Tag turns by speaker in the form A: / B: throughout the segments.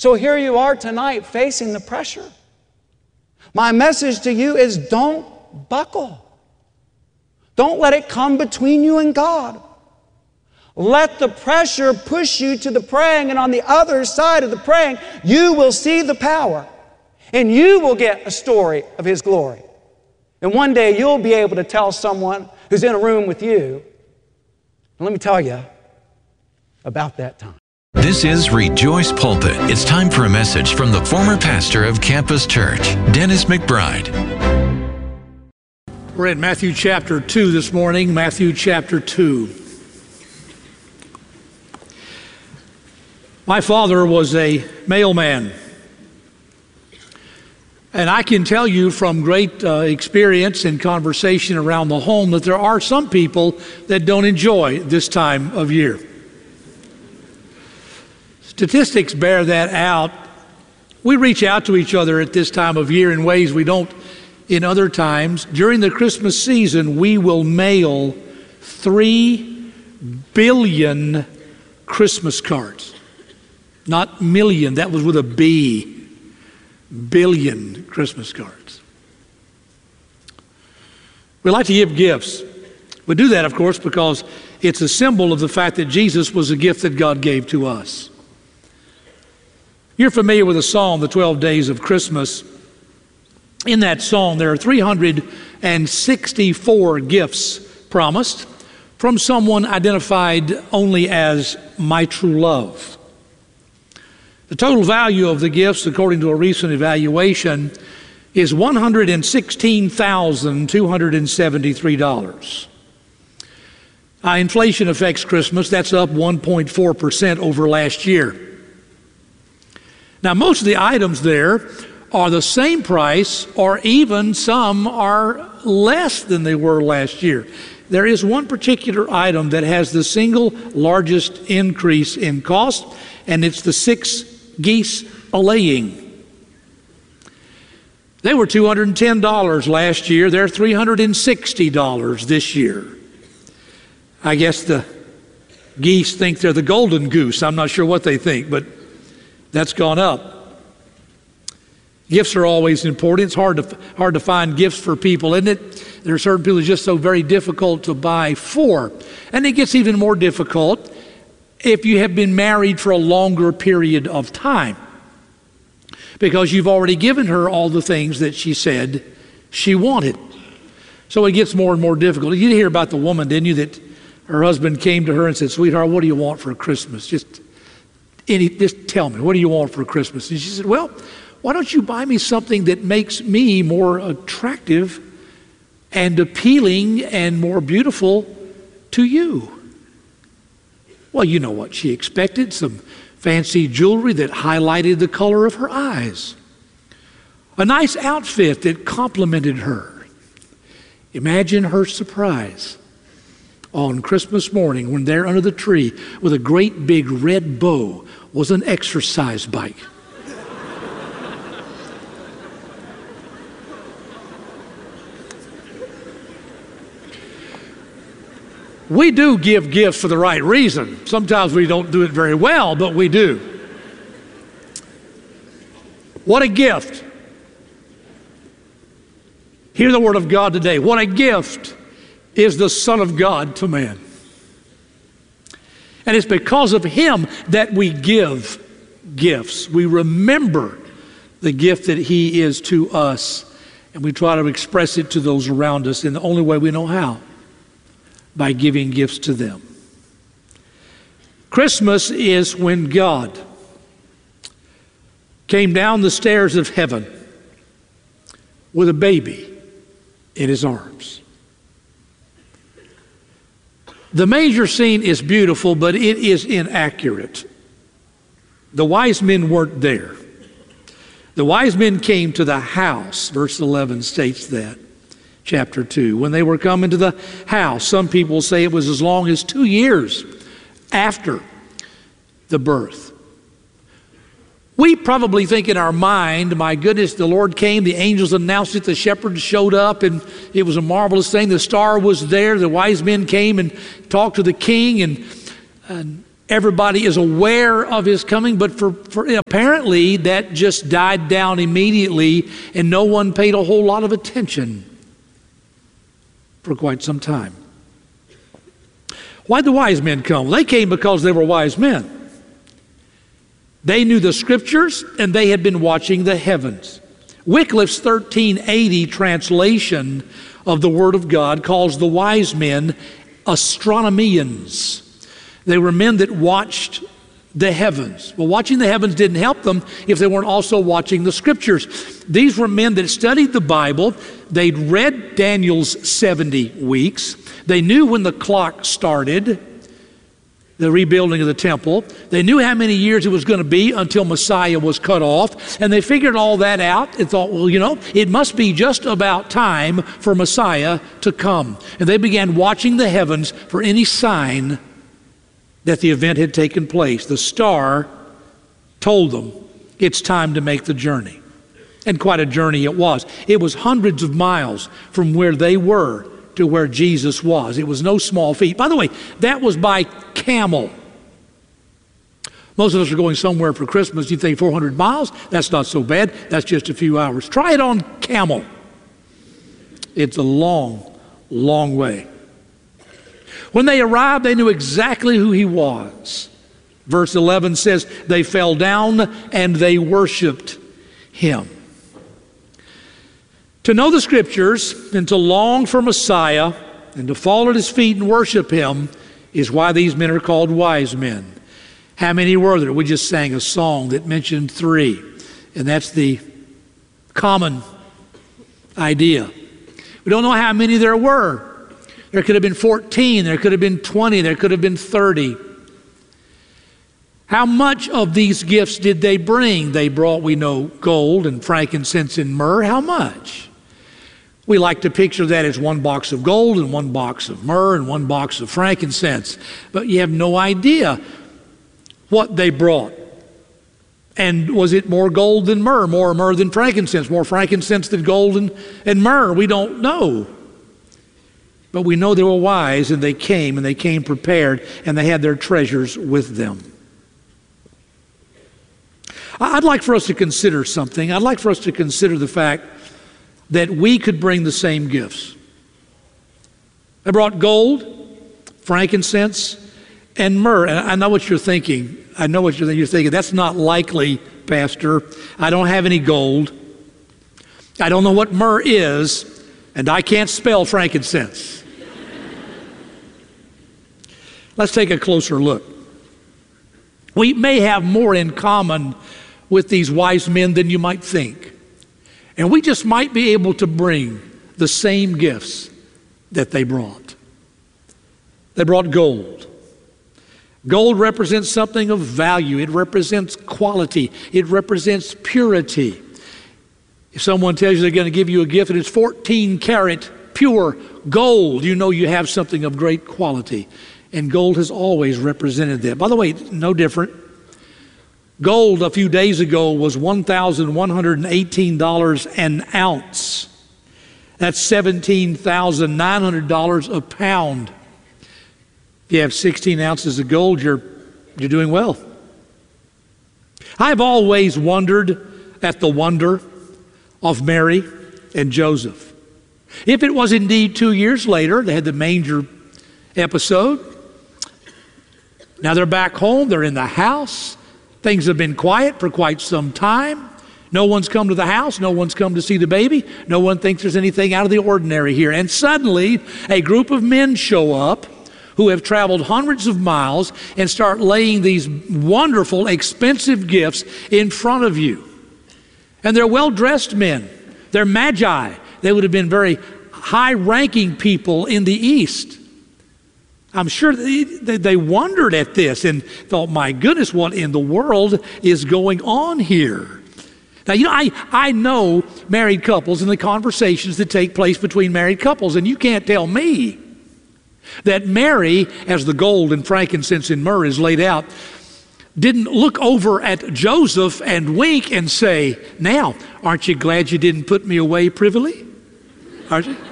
A: So here you are tonight facing the pressure. My message to you is don't buckle. Don't let it come between you and God. Let the pressure push you to the praying, and on the other side of the praying, you will see the power, and you will get a story of His glory. And one day you'll be able to tell someone who's in a room with you, and let me tell you about that time.
B: This is Rejoice Pulpit. It's time for a message from the former pastor of Campus Church, Dennis McBride.
C: We're in Matthew chapter 2 this morning, Matthew chapter 2. My father was a mailman. And I can tell you from great experience and conversation around the home that there are some people that don't enjoy this time of year. Statistics bear that out. We reach out to each other at this time of year in ways we don't in other times. During the Christmas season, we will mail 3 billion Christmas cards. Not million, that was with a B. Billion Christmas cards. We like to give gifts. We do that, of course, because it's a symbol of the fact that Jesus was a gift that God gave to us. You're familiar with the song, The 12 Days of Christmas. In that song, there are 364 gifts promised from someone identified only as my true love. The total value of the gifts, according to a recent evaluation, is $116,273. Inflation affects Christmas. That's up 1.4% over last year. Now, most of the items there are the same price, or even some are less than they were last year. There is one particular item that has the single largest increase in cost, and it's the 6 geese a-laying. They were $210 last year. They're $360 this year. I guess the geese think they're the golden goose. I'm not sure what they think, but that's gone up. Gifts are always important. It's hard to find gifts for people, isn't it? There are certain people it's just so very difficult to buy for. And it gets even more difficult if you have been married for a longer period of time, because you've already given her all the things that she said she wanted. So it gets more and more difficult. You hear about the woman, didn't you, that her husband came to her and said, "Sweetheart, what do you want for Christmas? Just tell me, what do you want for Christmas?" And she said, "Well, why don't you buy me something that makes me more attractive and appealing and more beautiful to you?" Well, you know what she expected, some fancy jewelry that highlighted the color of her eyes, a nice outfit that complimented her. Imagine her surprise on Christmas morning when there under the tree with a great big red bow was an exercise bike. We do give gifts for the right reason. Sometimes we don't do it very well, but we do. What a gift. Hear the word of God today. What a gift is the Son of God to man. And it's because of Him that we give gifts. We remember the gift that He is to us, and we try to express it to those around us in the only way we know how, by giving gifts to them. Christmas is when God came down the stairs of heaven with a baby in His arms. The manger scene is beautiful, but it is inaccurate. The wise men weren't there. The wise men came to the house, verse 11 states that. Chapter 2. When they were coming to the house, some people say it was as long as 2 years after the birth. We probably think in our mind, my goodness, the Lord came, the angels announced it, the shepherds showed up, and it was a marvelous thing. The star was there, the wise men came and talked to the king, and Everybody is aware of his coming, but for apparently that just died down immediately, and no one paid a whole lot of attention for quite some time. Why'd the wise men come? They came because they were wise men. They knew the scriptures, and they had been watching the heavens. Wycliffe's 1380 translation of the Word of God calls the wise men astronomians. They were men that watched the heavens. Well, watching the heavens didn't help them if they weren't also watching the scriptures. These were men that studied the Bible. They'd read Daniel's 70 weeks. They knew when the clock started, the rebuilding of the temple. They knew how many years it was going to be until Messiah was cut off. And they figured all that out and thought, well, it must be just about time for Messiah to come. And they began watching the heavens for any sign that the event had taken place. The star told them it's time to make the journey. And quite a journey it was. It was hundreds of miles from where they were to where Jesus was. It was no small feat. By the way, that was by camel. Most of us are going somewhere for Christmas. You think 400 miles? That's not so bad. That's just a few hours. Try it on camel. It's a long, long way. When they arrived, they knew exactly who he was. Verse 11 says, they fell down and they worshiped him. To know the scriptures and to long for Messiah and to fall at his feet and worship him is why these men are called wise men. How many were there? We just sang a song that mentioned 3, and that's the common idea. We don't know how many there were. There could have been 14, there could have been 20, there could have been 30. How much of these gifts did they bring? They brought, we know, gold and frankincense and myrrh. How much? We like to picture that as 1 box of gold and 1 box of myrrh and 1 box of frankincense. But you have no idea what they brought. And was it more gold than myrrh, more myrrh than frankincense, more frankincense than gold and myrrh? We don't know. But we know they were wise, and they came prepared, and they had their treasures with them. I'd like for us to consider something. I'd like for us to consider the fact that we could bring the same gifts. They brought gold, frankincense, and myrrh. And I know what you're thinking. I know what you're thinking. You're thinking, that's not likely, Pastor. I don't have any gold. I don't know what myrrh is, and I can't spell frankincense. Let's take a closer look. We may have more in common with these wise men than you might think. And we just might be able to bring the same gifts that they brought. They brought gold. Gold represents something of value. It represents quality. It represents purity. If someone tells you they're going to give you a gift and it's 14 karat pure gold, you know you have something of great quality. And gold has always represented that. By the way, no different. Gold a few days ago was $1,118 an ounce. That's $17,900 a pound. If you have 16 ounces of gold, you're doing well. I've always wondered at the wonder of Mary and Joseph. If it was indeed 2 years later, they had the manger episode. Now they're back home, they're in the house. Things have been quiet for quite some time. No one's come to the house, no one's come to see the baby. No one thinks there's anything out of the ordinary here. And suddenly, a group of men show up who have traveled hundreds of miles and start laying these wonderful, expensive gifts in front of you. And they're well-dressed men. They're magi. They would have been very high-ranking people in the East. I'm sure they wondered at this and thought, my goodness, what in the world is going on here? Now, I know married couples and the conversations that take place between married couples, and you can't tell me that Mary, as the gold and frankincense and myrrh is laid out, didn't look over at Joseph and wink and say, now, aren't you glad you didn't put me away privily? Aren't you?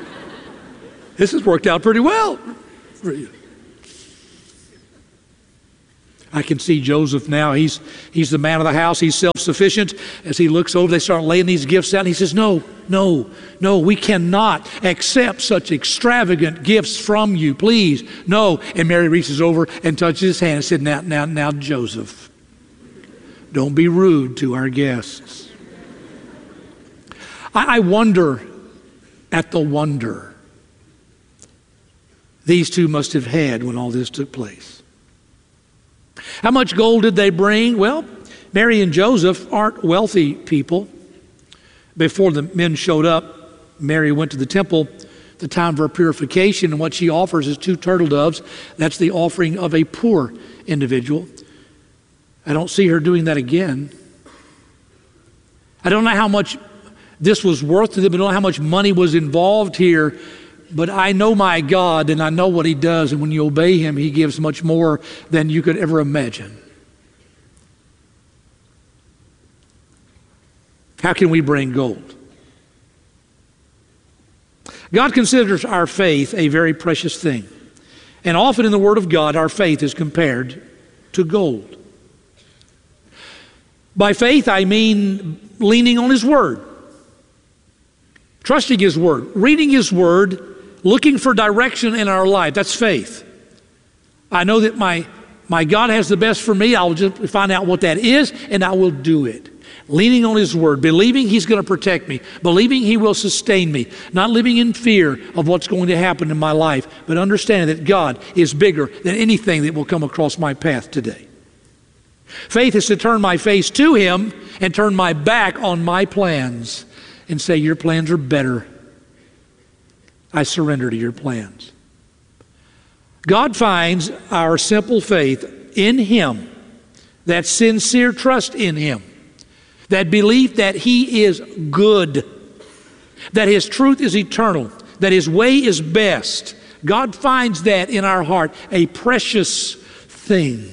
C: This has worked out pretty well for you. I can see Joseph now. He's the man of the house. He's self-sufficient. As he looks over, they start laying these gifts out. And he says, no, we cannot accept such extravagant gifts from you. Please, no. And Mary reaches over and touches his hand and said, now, Joseph, don't be rude to our guests. I wonder at the wonder these two must have had when all this took place. How much gold did they bring? Well, Mary and Joseph aren't wealthy people. Before the men showed up, Mary went to the temple at the time of her purification, and what she offers is 2 turtle doves. That's the offering of a poor individual. I don't see her doing that again. I don't know how much this was worth to them. I don't know how much money was involved here. But I know my God, and I know what He does, and when you obey Him, He gives much more than you could ever imagine. How can we bring gold? God considers our faith a very precious thing. And often in the Word of God, our faith is compared to gold. By faith, I mean leaning on His Word, trusting His Word, reading His Word, looking for direction in our life. That's faith. I know that my God has the best for me. I'll just find out what that is, and I will do it. Leaning on His Word, believing He's going to protect me, believing He will sustain me, not living in fear of what's going to happen in my life, but understanding that God is bigger than anything that will come across my path today. Faith is to turn my face to Him and turn my back on my plans and say, your plans are better. I surrender to your plans. God finds our simple faith in Him, that sincere trust in Him, that belief that He is good, that His truth is eternal, that His way is best. God finds that in our heart, a precious thing.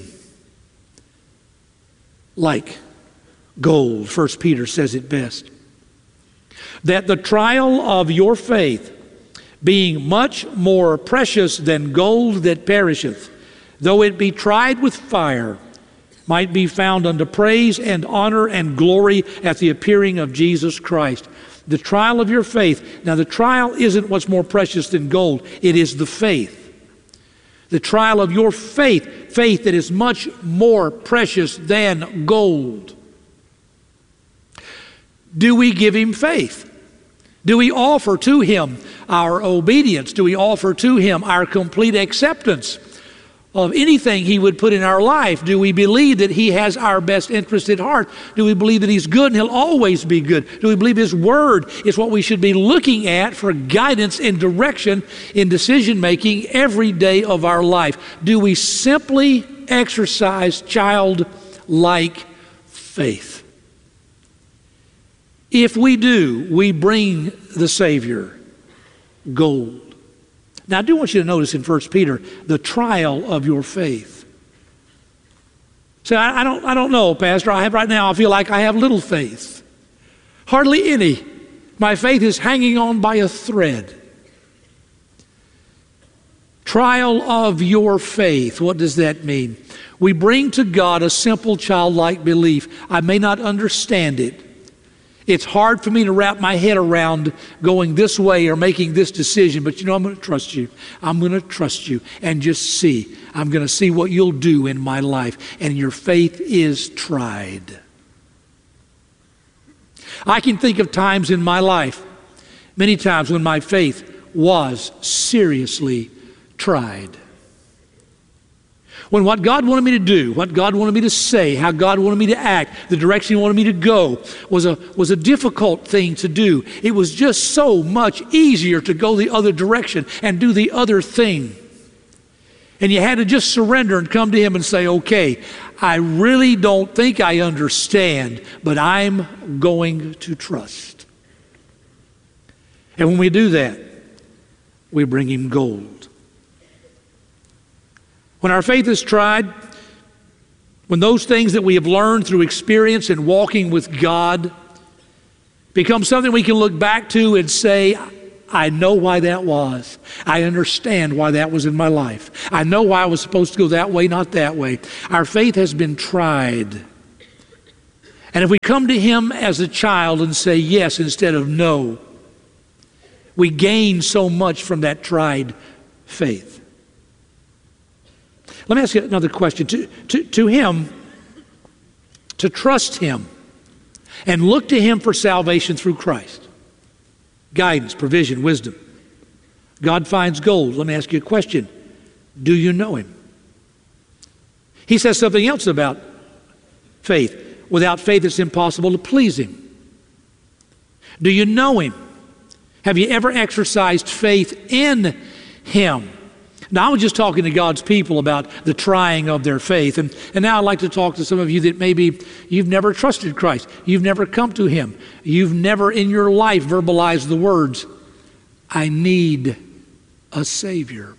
C: Like gold, 1 Peter says it best. That the trial of your faith, being much more precious than gold that perisheth, though it be tried with fire, might be found unto praise and honor and glory at the appearing of Jesus Christ. The trial of your faith. Now, the trial isn't what's more precious than gold. It is the faith. The trial of your faith, faith that is much more precious than gold. Do we give Him faith? Do we offer to Him our obedience? Do we offer to Him our complete acceptance of anything He would put in our life? Do we believe that He has our best interest at heart? Do we believe that He's good and He'll always be good? Do we believe His Word is what we should be looking at for guidance and direction in decision making every day of our life? Do we simply exercise childlike faith? If we do, we bring the Savior gold. Now, I do want you to notice in 1 Peter, the trial of your faith. Say, I don't know, Pastor. Right now, I feel like I have little faith. Hardly any. My faith is hanging on by a thread. Trial of your faith. What does that mean? We bring to God a simple childlike belief. I may not understand it. It's hard for me to wrap my head around going this way or making this decision, but I'm going to trust you. I'm going to trust you and just see. I'm going to see what you'll do in my life. And your faith is tried. I can think of times in my life, many times when my faith was seriously tried. When what God wanted me to do, what God wanted me to say, how God wanted me to act, the direction He wanted me to go was a difficult thing to do. It was just so much easier to go the other direction and do the other thing. And you had to just surrender and come to Him and say, okay, I really don't think I understand, but I'm going to trust. And when we do that, we bring Him gold. When our faith is tried, when those things that we have learned through experience and walking with God become something we can look back to and say, I know why that was. I understand why that was in my life. I know why I was supposed to go that way, not that way. Our faith has been tried. And if we come to Him as a child and say yes instead of no, we gain so much from that tried faith. Let me ask you another question. To Him, to trust Him and look to Him for salvation through Christ, guidance, provision, wisdom. God finds gold. Let me ask you a question. Do you know Him? He says something else about faith. Without faith, it's impossible to please Him. Do you know Him? Have you ever exercised faith in Him? Now, I was just talking to God's people about the trying of their faith. And now I'd like to talk to some of you that maybe you've never trusted Christ. You've never come to Him. You've never in your life verbalized the words, I need a Savior.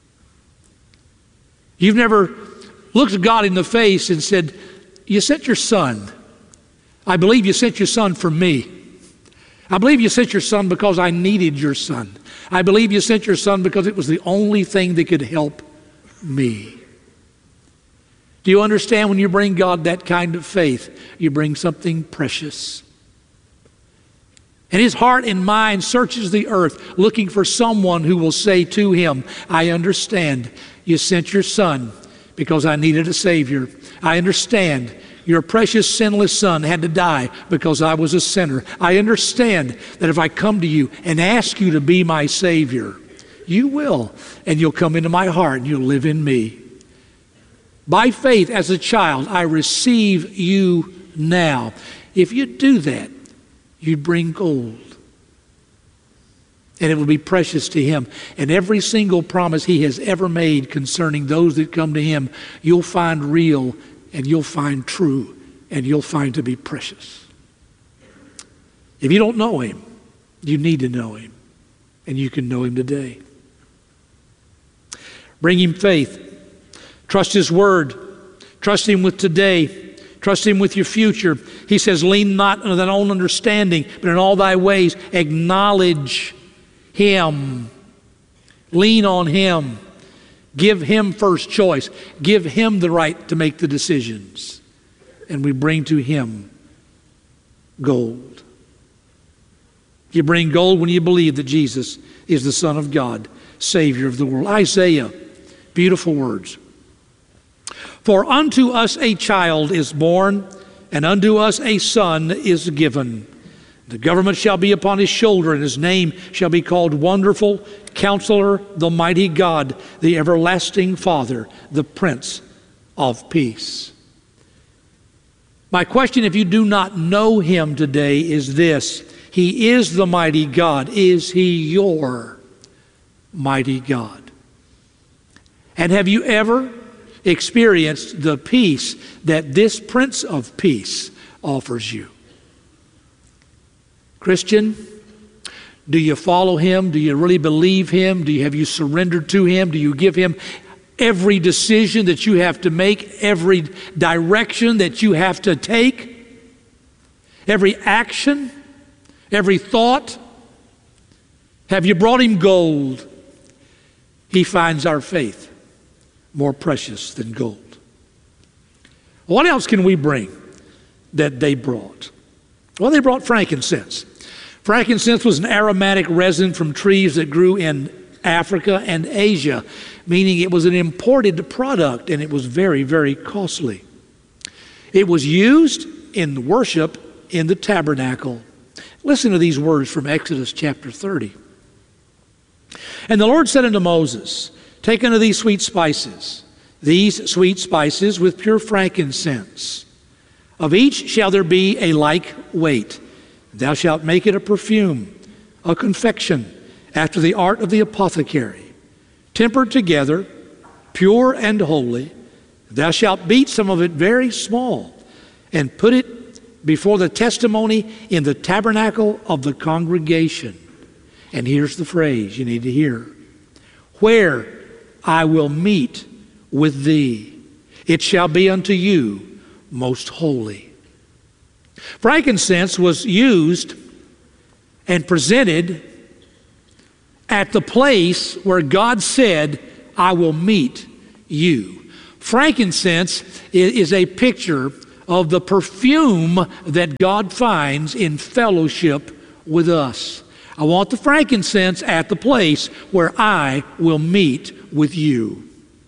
C: You've never looked at God in the face and said, you sent your Son. I believe you sent your Son for me. I believe you sent your Son because I needed your Son. I believe you sent your Son because it was the only thing that could help me. Do you understand when you bring God that kind of faith, you bring something precious? And His heart and mind searches the earth looking for someone who will say to Him, I understand you sent your Son because I needed a Savior. I understand your precious sinless Son had to die because I was a sinner. I understand that if I come to you and ask you to be my Savior, you will, and you'll come into my heart and you'll live in me. By faith, as a child, I receive you now. If you do that, you'd bring gold. And it will be precious to Him. And every single promise He has ever made concerning those that come to Him, you'll find real and you'll find true and you'll find to be precious. If you don't know Him, you need to know Him. And you can know Him today. Bring Him faith. Trust His Word. Trust Him with today. Trust Him with your future. He says, lean not on thine own understanding, but in all thy ways acknowledge Him. Lean on Him. Give Him first choice. Give Him the right to make the decisions. And we bring to Him gold. You bring gold when you believe that Jesus is the Son of God, Savior of the world. Isaiah, beautiful words. For unto us a child is born, and unto us a son is given. The government shall be upon His shoulder, and His name shall be called Wonderful, Counselor, the Mighty God, the Everlasting Father, the Prince of Peace. My question, if you do not know Him today, is this. He is the mighty God. Is He your mighty God? And have you ever experienced the peace that this Prince of Peace offers you? Christian, do you follow Him? Do you really believe Him? Have you surrendered to Him? Do you give Him every decision that you have to make, every direction that you have to take, every action, every thought? Have you brought Him gold? He finds our faith more precious than gold. What else can we bring that they brought? Well, they brought frankincense. Frankincense was an aromatic resin from trees that grew in Africa and Asia, meaning it was an imported product and it was very, very costly. It was used in worship in the tabernacle. Listen to these words from Exodus chapter 30. And the Lord said unto Moses, take unto these sweet spices with pure frankincense. Of each shall there be a like weight. Thou shalt make it a perfume, a confection, after the art of the apothecary, tempered together, pure and holy. Thou shalt beat some of it very small, and put it before the testimony in the tabernacle of the congregation. And here's the phrase you need to hear. Where I will meet with thee, it shall be unto you most holy. Frankincense was used and presented at the place where God said, I will meet you. Frankincense is a picture of the perfume that God finds in fellowship with us. I want the frankincense at the place where I will meet with you.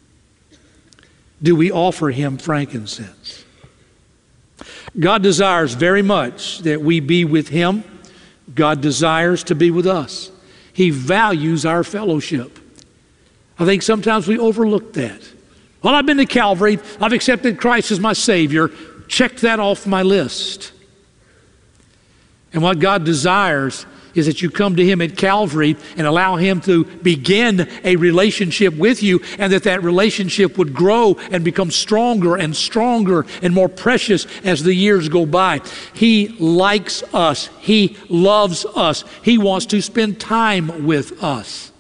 C: Do we offer him frankincense? God desires very much that we be with him. God desires to be with us. He values our fellowship. I think sometimes we overlook that. Well, I've been to Calvary. I've accepted Christ as my Savior. Check that off my list. And what God desires is that you come to him at Calvary and allow him to begin a relationship with you, and that relationship would grow and become stronger and stronger and more precious as the years go by. He likes us. He loves us. He wants to spend time with us.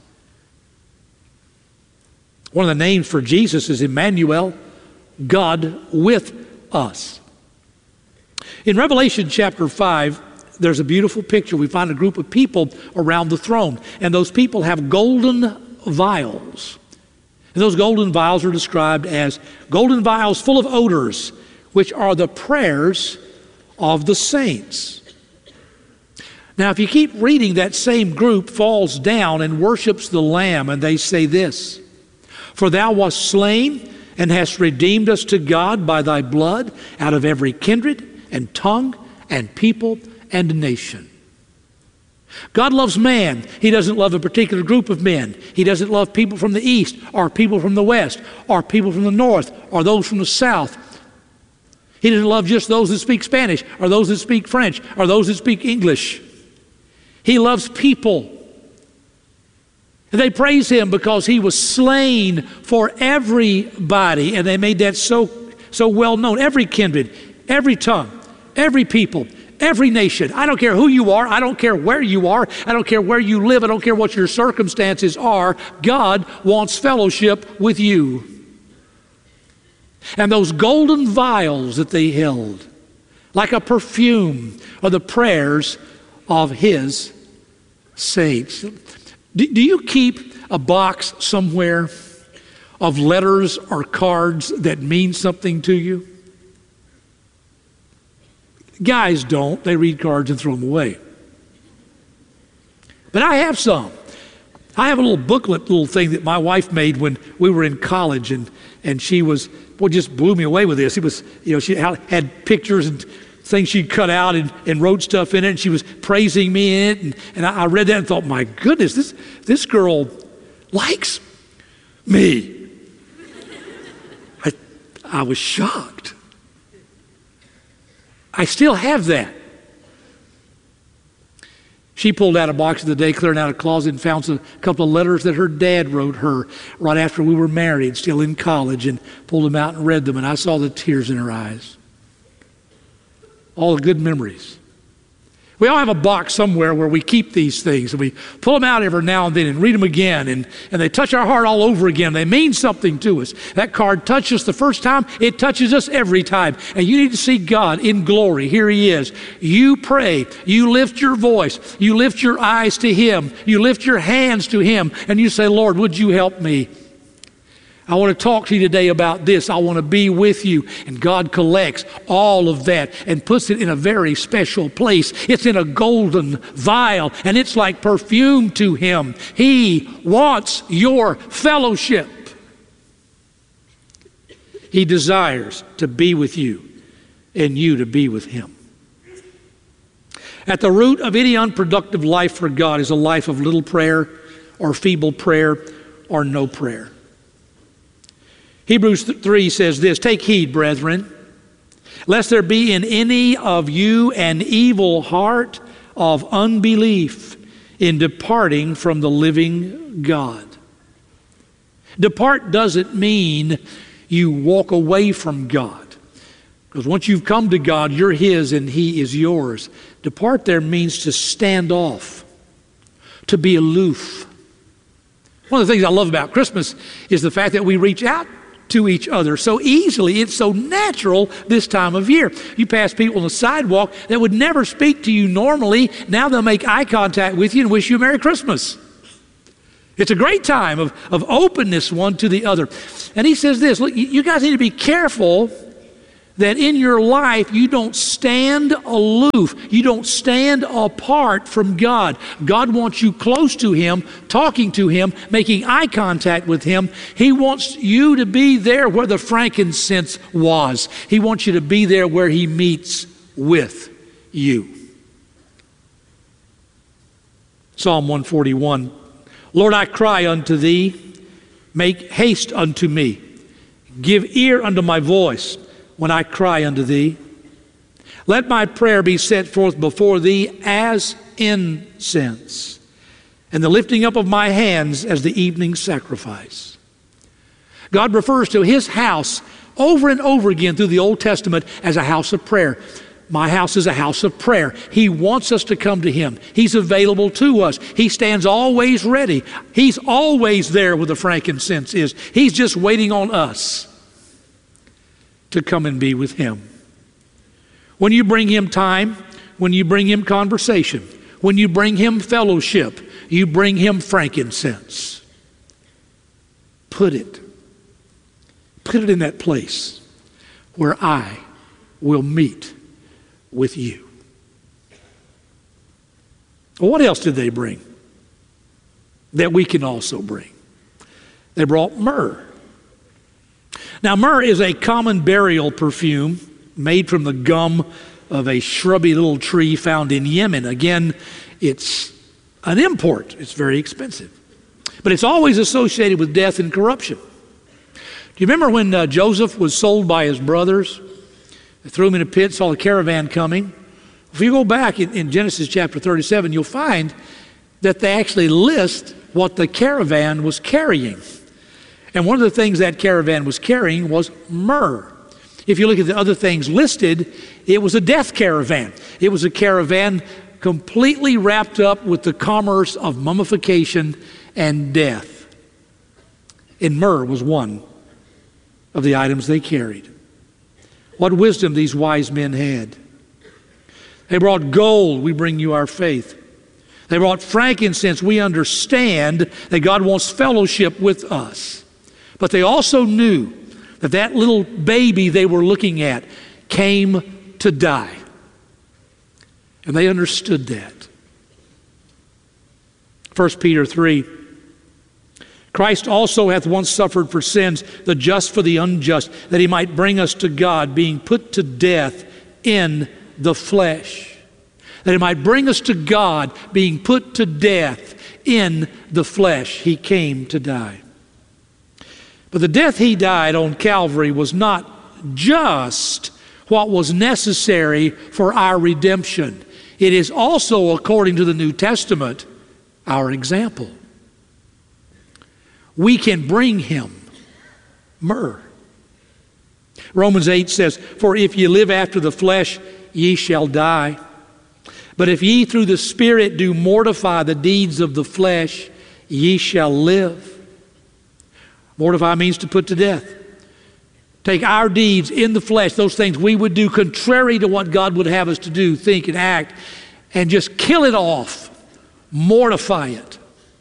C: One of the names for Jesus is Emmanuel, God with us. In Revelation chapter 5, there's a beautiful picture. We find a group of people around the throne, and those people have golden vials. And those golden vials are described as golden vials full of odors, which are the prayers of the saints. Now, if you keep reading, that same group falls down and worships the Lamb, and they say this, for thou wast slain and hast redeemed us to God by thy blood out of every kindred and tongue and people and nation. God loves man. He doesn't love a particular group of men. He doesn't love people from the east or people from the west or people from the north or those from the south. He doesn't love just those that speak Spanish or those that speak French or those that speak English. He loves people. And they praise him because he was slain for everybody, and they made that so well known. Every kindred, every tongue, every people, every nation. I don't care who you are. I don't care where you are. I don't care where you live. I don't care what your circumstances are. God wants fellowship with you. And those golden vials that they held, like a perfume, are the prayers of his saints. Do you keep a box somewhere of letters or cards that mean something to you? Guys don't. They read cards and throw them away. But I have some. I have a little booklet, little thing that my wife made when we were in college, and she was, boy, just blew me away with this. It was, she had pictures and things she'd cut out and wrote stuff in it, and she was praising me in it, and I read that and thought, my goodness, this girl likes me. I was shocked. I still have that. She pulled out a box of the day, clearing out a closet, and found a couple of letters that her dad wrote her right after we were married, still in college, and pulled them out and read them, and I saw the tears in her eyes. All the good memories. We all have a box somewhere where we keep these things, and we pull them out every now and then and read them again, and they touch our heart all over again. They mean something to us. That card touched us the first time, it touches us every time. And you need to see God in glory. Here he is. You pray, you lift your voice, you lift your eyes to him, you lift your hands to him, and you say, Lord, would you help me? I want to talk to you today about this. I want to be with you. And God collects all of that and puts it in a very special place. It's in a golden vial, and it's like perfume to him. He wants your fellowship. He desires to be with you and you to be with him. At the root of any unproductive life for God is a life of little prayer or feeble prayer or no prayer. Hebrews 3 says this, take heed, brethren, lest there be in any of you an evil heart of unbelief in departing from the living God. Depart doesn't mean you walk away from God. Because once you've come to God, you're his and he is yours. Depart there means to stand off, to be aloof. One of the things I love about Christmas is the fact that we reach out to each other so easily. It's so natural this time of year. You pass people on the sidewalk that would never speak to you normally. Now they'll make eye contact with you and wish you a Merry Christmas. It's a great time of openness one to the other. And he says this, look, you guys need to be careful that in your life you don't stand aloof. You don't stand apart from God. God wants you close to Him, talking to Him, making eye contact with Him. He wants you to be there where the frankincense was. He wants you to be there where He meets with you. Psalm 141, Lord, I cry unto Thee, make haste unto me. Give ear unto my voice when I cry unto Thee. Let my prayer be set forth before Thee as incense, and the lifting up of my hands as the evening sacrifice. God refers to His house over and over again through the Old Testament as a house of prayer. My house is a house of prayer. He wants us to come to Him. He's available to us. He stands always ready. He's always there where the frankincense is. He's just waiting on us to come and be with Him. When you bring Him time, when you bring Him conversation, when you bring Him fellowship, you bring Him frankincense. Put it in that place where I will meet with you. Well, what else did they bring that we can also bring? They brought myrrh. Now, myrrh is a common burial perfume made from the gum of a shrubby little tree found in Yemen. Again, it's an import. It's very expensive. But it's always associated with death and corruption. Do you remember when Joseph was sold by his brothers? They threw him in a pit, saw a caravan coming. If you go back in Genesis chapter 37, you'll find that they actually list what the caravan was carrying. And one of the things that caravan was carrying was myrrh. If you look at the other things listed, it was a death caravan. It was a caravan completely wrapped up with the commerce of mummification and death. And myrrh was one of the items they carried. What wisdom these wise men had. They brought gold, we bring you our faith. They brought frankincense, we understand that God wants fellowship with us. But they also knew that that little baby they were looking at came to die. And they understood that. 1 Peter 3, Christ also hath once suffered for sins, the just for the unjust, that He might bring us to God, being put to death in the flesh. That He might bring us to God, being put to death in the flesh. He came to die. But the death He died on Calvary was not just what was necessary for our redemption. It is also, according to the New Testament, our example. We can bring Him myrrh. Romans 8 says, For if ye live after the flesh, ye shall die. But if ye through the Spirit do mortify the deeds of the flesh, ye shall live. Mortify means to put to death. Take our deeds in the flesh, those things we would do contrary to what God would have us to do, think and act, and just kill it off. Mortify it.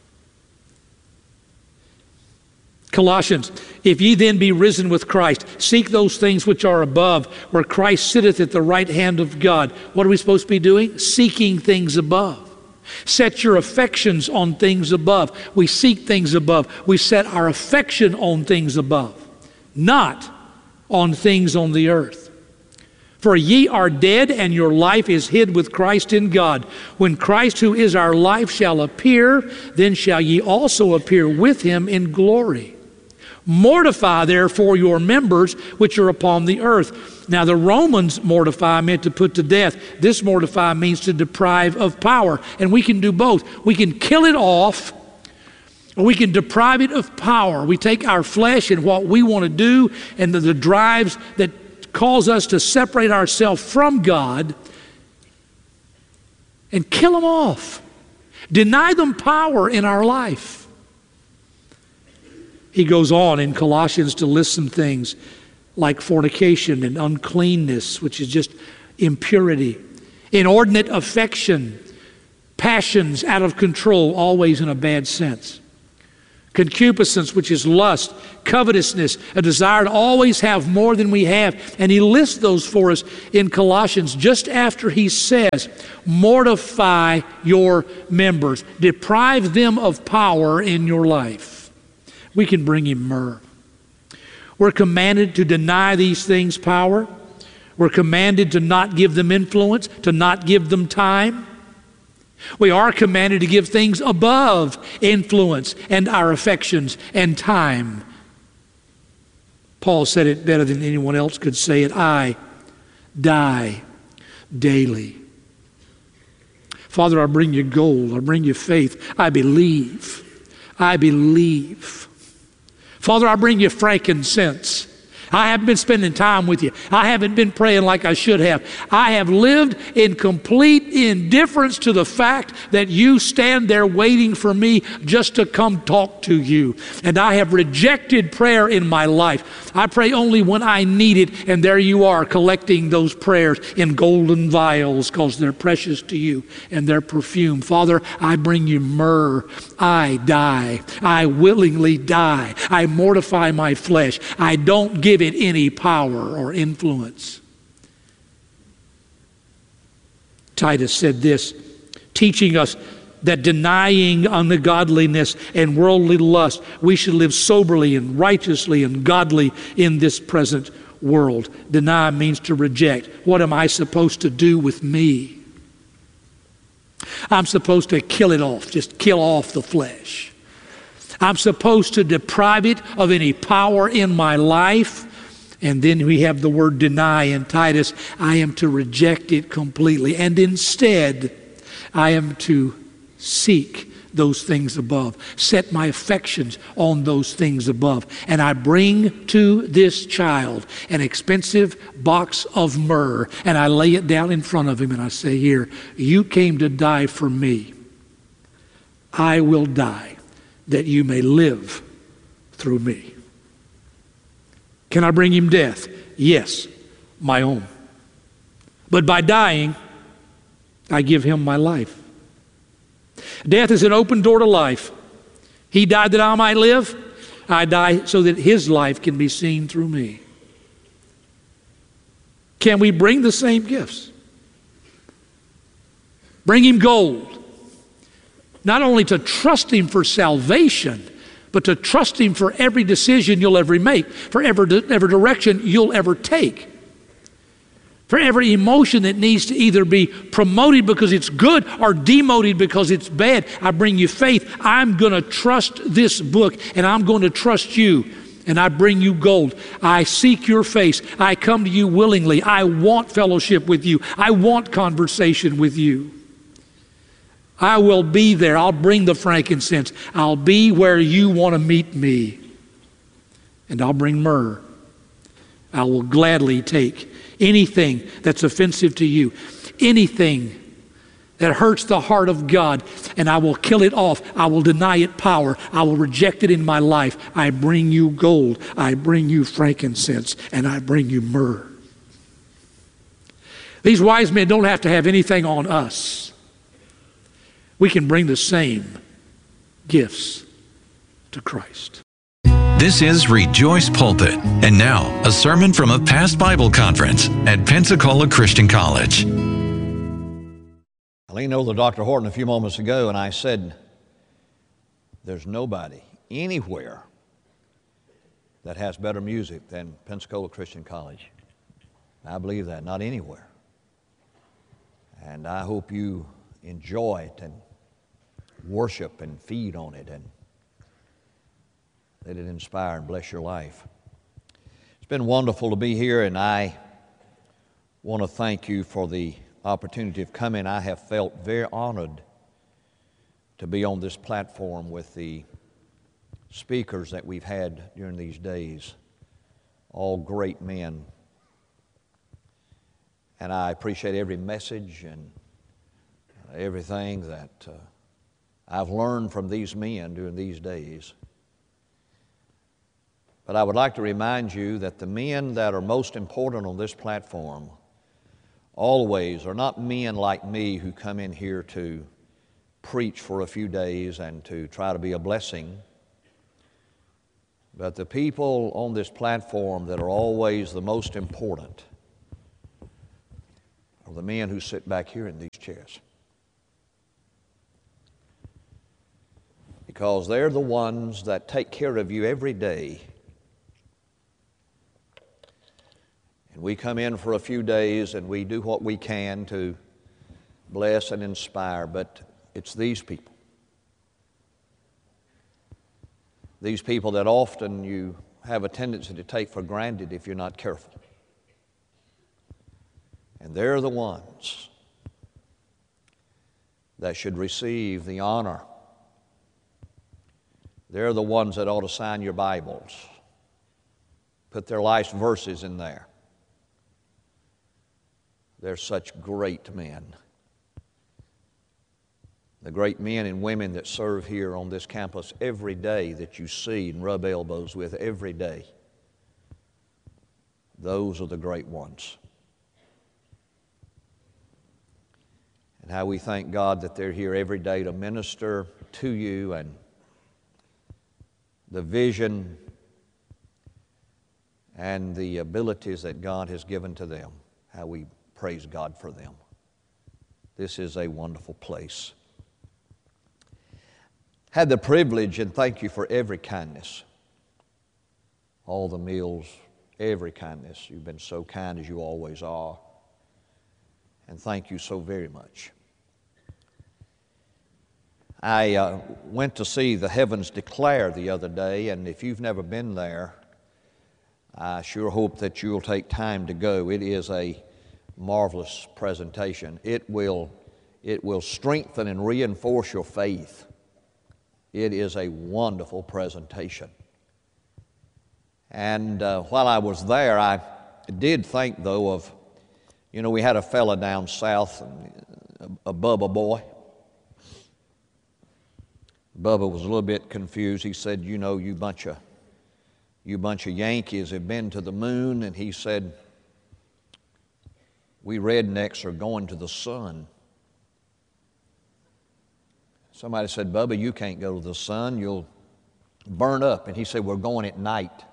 C: Colossians, if ye then be risen with Christ, seek those things which are above, where Christ sitteth at the right hand of God. What are we supposed to be doing? Seeking things above. Set your affections on things above. We seek things above. We set our affection on things above, not on things on the earth. For ye are dead, and your life is hid with Christ in God. When Christ, who is our life, shall appear, then shall ye also appear with Him in glory. Mortify therefore your members which are upon the earth. Now the Romans mortify meant to put to death. This mortify means to deprive of power. And we can do both. We can kill it off, or we can deprive it of power. We take our flesh and what we want to do and the drives that cause us to separate ourselves from God and kill them off. Deny them power in our life. He goes on in Colossians to list some things like fornication and uncleanness, which is just impurity, inordinate affection, passions out of control, always in a bad sense. Concupiscence, which is lust, covetousness, a desire to always have more than we have. And he lists those for us in Colossians just after he says, mortify your members, deprive them of power in your life. We can bring him myrrh. We're commanded to deny these things power. We're commanded to not give them influence, to not give them time. We are commanded to give things above influence and our affections and time. Paul said it better than anyone else could say it. I die daily. Father, I bring you gold. I bring you faith. I believe. I believe. Father, I bring you frankincense. I haven't been spending time with you. I haven't been praying like I should have. I have lived in complete indifference to the fact that you stand there waiting for me just to come talk to you. And I have rejected prayer in my life. I pray only when I need it, and there you are collecting those prayers in golden vials because they're precious to you and they're perfume. Father, I bring you myrrh. I die. I willingly die. I mortify my flesh. I don't give it any power or influence. Titus said this, teaching us that denying ungodliness and worldly lust, we should live soberly and righteously and godly in this present world. Deny means to reject. What am I supposed to do with me? I'm supposed to kill it off, just kill off the flesh. I'm supposed to deprive it of any power in my life. And then we have the word deny in Titus. I am to reject it completely. And instead, I am to seek those things above. Set my affections on those things above. And I bring to this child an expensive box of myrrh. And I lay it down in front of him and I say, here, you came to die for me. I will die that you may live through me. Can I bring him death? Yes, my own. But by dying, I give him my life. Death is an open door to life. He died that I might live. I die so that his life can be seen through me. Can we bring the same gifts? Bring him gold. Not only to trust him for salvation, but to trust him for every decision you'll ever make, for every direction you'll ever take, for every emotion that needs to either be promoted because it's good or demoted because it's bad. I bring you faith. I'm going to trust this book and I'm going to trust you. And I bring you gold. I seek your face. I come to you willingly. I want fellowship with you. I want conversation with you. I will be there. I'll bring the frankincense. I'll be where you want to meet me. And I'll bring myrrh. I will gladly take anything that's offensive to you, anything that hurts the heart of God, and I will kill it off. I will deny it power. I will reject it in my life. I bring you gold. I bring you frankincense, and I bring you myrrh. These wise men don't have to have anything on us. We can bring the same gifts to Christ.
B: This is Rejoice Pulpit. And now, a sermon from a past Bible conference at Pensacola Christian College.
D: I leaned over to Dr. Horton a few moments ago and I said, there's nobody anywhere that has better music than Pensacola Christian College. I believe that, not anywhere. And I hope you enjoy it and worship and feed on it and let it inspire and bless your life. It's been wonderful to be here, and I want to thank you for the opportunity of coming. I have felt very honored to be on this platform with the speakers that we've had during these days, all great men. And I appreciate every message and everything that I've learned from these men during these days. But I would like to remind you that the men that are most important on this platform always are not men like me who come in here to preach for a few days and to try to be a blessing. But the people on this platform that are always the most important are the men who sit back here in these chairs. Because they're the ones that take care of you every day. And we come in for a few days and we do what we can to bless and inspire, but it's these people. These people that often you have a tendency to take for granted if you're not careful. And they're the ones that should receive the honor. They're the ones that ought to sign your Bibles, put their life's verses in there. They're such great men. The great men and women that serve here on this campus every day that you see and rub elbows with every day, those are the great ones. And how we thank God that they're here every day to minister to you, and the vision and the abilities that God has given to them, how we praise God for them. This is a wonderful place. Had the privilege, and thank you for every kindness, all the meals, every kindness. You've been so kind as you always are, and thank you so very much. I went to see The Heavens Declare the other day, and if you've never been there, I sure hope that you'll take time to go. It is a marvelous presentation. It will strengthen and reinforce your faith. It is a wonderful presentation. And while I was there, I did think, though, of, we had a fella down south, a Bubba boy. Bubba was a little bit confused. He said, you bunch of Yankees have been to the moon. And he said, we rednecks are going to the sun. Somebody said, Bubba, you can't go to the sun. You'll burn up. And he said, we're going at night.